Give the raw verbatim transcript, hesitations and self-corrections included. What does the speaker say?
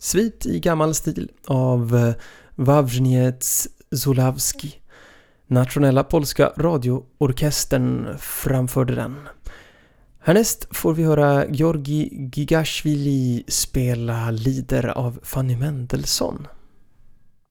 Svit i gammal stil av Wawrzyniec Zulawski. Nationella polska radioorkestern framförde den. Härnäst får vi höra Georgi Gigashvili spela lieder av Fanny Mendelssohn.